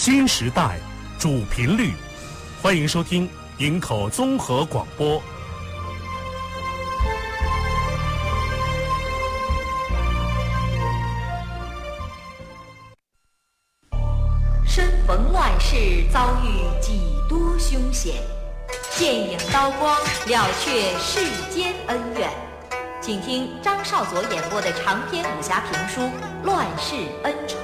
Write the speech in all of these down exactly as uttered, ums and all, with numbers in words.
新时代主频率，欢迎收听营口综合广播。 身逢乱世，遭遇几多凶险，剑影刀光，了却世间恩怨。请听张少佐演播的长篇武侠评书《乱世恩仇》。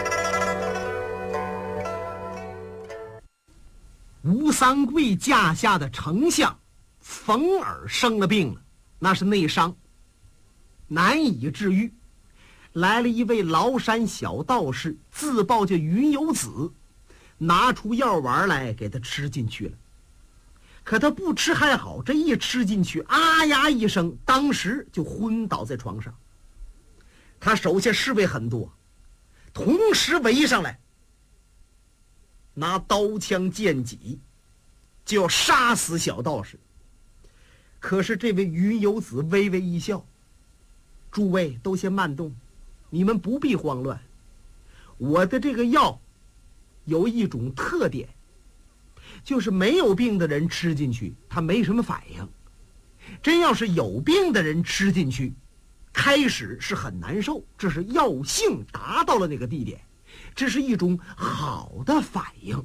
吴三桂驾下的丞相冯尔生了病了，那是内伤，难以治愈。来了一位崂山小道士，自报叫云游子，拿出药丸来给他吃进去了。可他不吃还好，这一吃进去，啊呀一声，当时就昏倒在床上。他手下侍卫很多，同时围上来，拿刀枪剑戟就要杀死小道士。可是这位云游子微微一笑：“诸位都先慢动，你们不必慌乱。我的这个药有一种特点，就是没有病的人吃进去他没什么反应，真要是有病的人吃进去，开始是很难受，这是药性达到了那个地点，这是一种好的反应。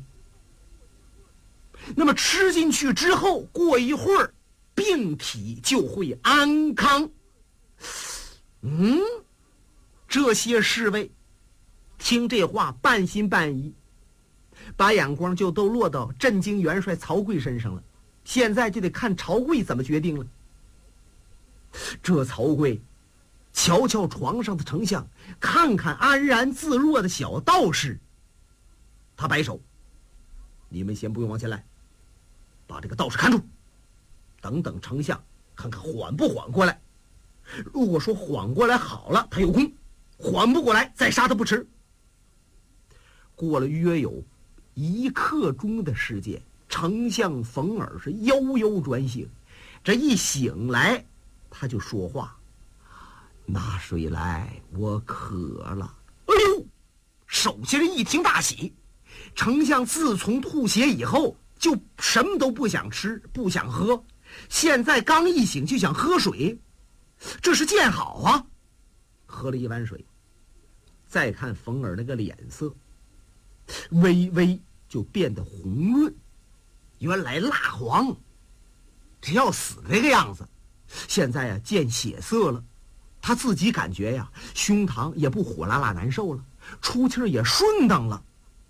那么吃进去之后，过一会儿病体就会安康。”嗯，这些侍卫听这话半信半疑，把眼光就都落到镇京元帅曹刿身上了。现在就得看曹刿怎么决定了。这曹刿瞧瞧床上的丞相，看看安然自若的小道士，他摆手：“你们先不用往前来，把这个道士看住，等等丞相看看缓不缓过来。如果说缓过来好了，他有功；缓不过来，再杀他不迟。”过了约有一刻钟的时间，丞相冯尔是悠悠转醒。这一醒来，他就说话：“拿水来，我渴了。”哎呦，手下人一听大喜。丞相自从吐血以后，就什么都不想吃，不想喝，现在刚一醒就想喝水，这是见好啊！喝了一碗水，再看冯尔那个脸色，微微就变得红润，原来蜡黄，这要死这个样子，现在呀、啊、见血色了。他自己感觉呀，胸膛也不火辣辣难受了，出气也顺当了。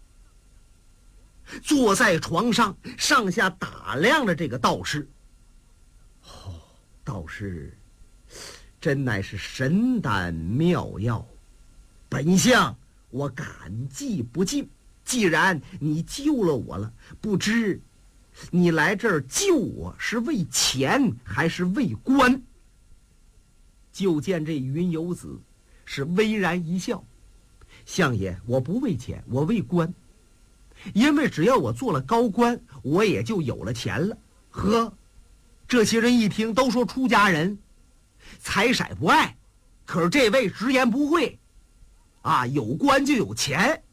坐在床上，上下打量着这个道士。哦，道士真乃是神丹妙药，本相我感激不尽。既然你救了我了，不知你来这儿救我是为钱还是为官？就见这云游子是微然一笑：“相爷，我不为钱，我为官。因为只要我做了高官，我也就有了钱了。”呵，这些人一听都说出家人财色不爱，可是这位直言不讳啊，有官就有钱。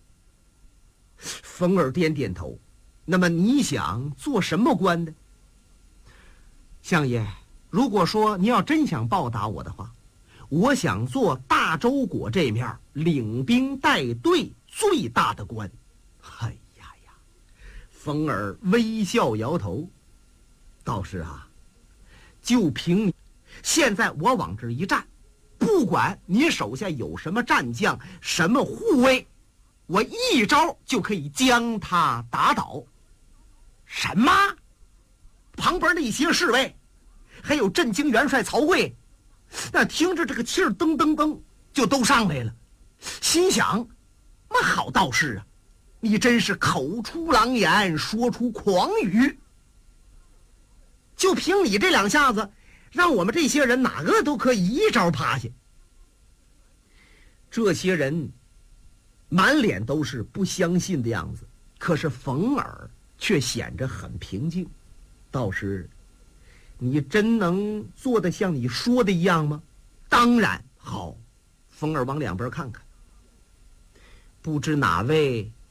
冯尔点点头：“那么你想做什么官呢？”“相爷，如果说你要真想报答我的话，我想做大周国这面领兵带队最大的官。”哎呀呀！冯尔微笑摇头：“道士啊，就凭你现在我往这一站，不管你手下有什么战将，什么护卫，我一招就可以将他打倒。”“什么？”旁边那些侍卫还有镇京元帅曹刿，那听着这个气儿噔噔噔就都上来了，心想：那好道士啊，你真是口出狼言，说出狂语。就凭你这两下子，让我们这些人哪个都可以一招趴下。这些人满脸都是不相信的样子，可是冯尔却显着很平静：“道士，你真能做得像你说的一样吗？”“当然好。”冯尔往两边看看，不知哪位